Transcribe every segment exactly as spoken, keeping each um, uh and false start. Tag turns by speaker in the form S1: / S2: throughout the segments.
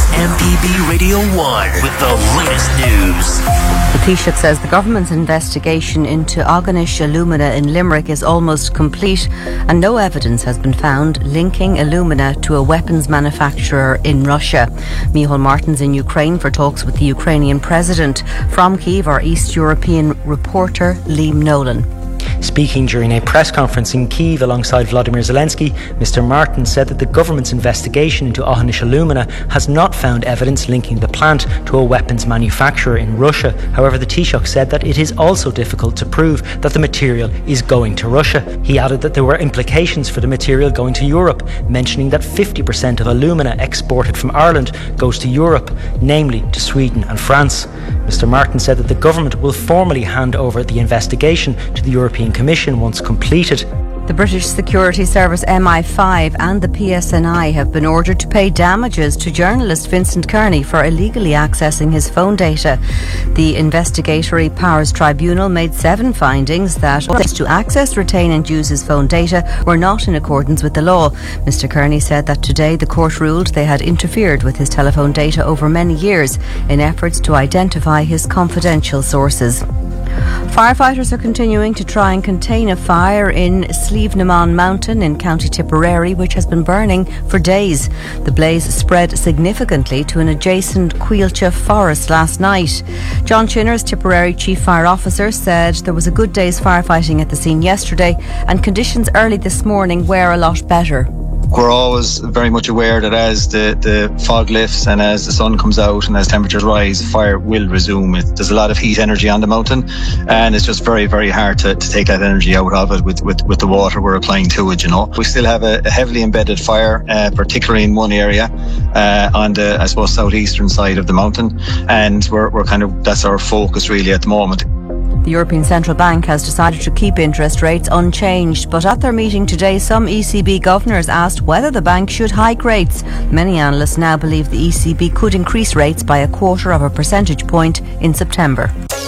S1: M P B Radio one with the latest news.
S2: The Taoiseach says the government's investigation into Aughanish Alumina in Limerick is almost complete and no evidence has been found linking alumina to a weapons manufacturer in Russia. Micheál Martin's in Ukraine for talks with the Ukrainian president. From Kyiv, our East European reporter Liam Nolan.
S3: Speaking during a press conference in Kyiv alongside Vladimir Zelensky, Mister Martin said that the government's investigation into Aughanish Alumina has not found evidence linking the plant to a weapons manufacturer in Russia. However, the Taoiseach said that it is also difficult to prove that the material is going to Russia. He added that there were implications for the material going to Europe, mentioning that fifty percent of alumina exported from Ireland goes to Europe, namely to Sweden and France. Mister Martin said that the government will formally hand over the investigation to the European Commission once completed.
S2: The British Security Service M I five and the P S N I have been ordered to pay damages to journalist Vincent Kearney for illegally accessing his phone data. The Investigatory Powers Tribunal made seven findings that to access, retain and use his phone data were not in accordance with the law. Mister Kearney said that today the court ruled they had interfered with his telephone data over many years in efforts to identify his confidential sources. Firefighters are continuing to try and contain a fire in Slievenamon Mountain in County Tipperary, which has been burning for days. The blaze spread significantly to an adjacent Cuilcha forest last night. John Chinners, Tipperary Chief Fire Officer, said there was a good day's firefighting at the scene yesterday and conditions early this morning were a lot better.
S4: We're always very much aware that as the, the fog lifts and as the sun comes out and as temperatures rise, fire will resume. It, there's a lot of heat energy on the mountain and it's just very, very hard to, to take that energy out of it with, with, with the water we're applying to it, you know. We still have a, a heavily embedded fire, uh, particularly in one area uh, on the, I suppose, southeastern side of the mountain. And we're, we're kind of, that's our focus really at the moment.
S2: The European Central Bank has decided to keep interest rates unchanged, but at their meeting today, some E C B governors asked whether the bank should hike rates. Many analysts now believe the E C B could increase rates by a quarter of a percentage point in September.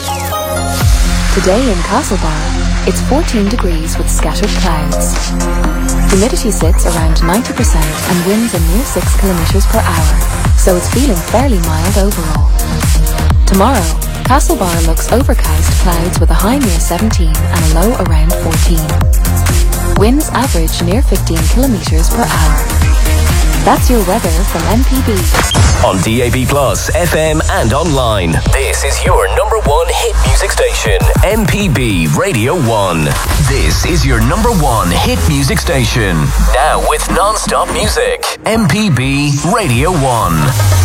S5: Today in Castlebar, it's fourteen degrees with scattered clouds. Humidity sits around ninety percent and winds are near six kilometres per hour, so it's feeling fairly mild overall. Tomorrow, Castlebar looks overcast clouds with a high near seventeen and a low around fourteen. Winds average near fifteen kilometres per hour. That's your weather from M P B.
S1: On D A B plus, F M and online. This is your number one hit music station, M P B Radio one. This is your number one hit music station. Now with non-stop music, M P B Radio one.